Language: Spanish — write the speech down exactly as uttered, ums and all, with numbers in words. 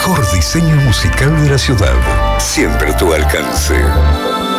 mejor diseño musical de la ciudad. Siempre a tu alcance.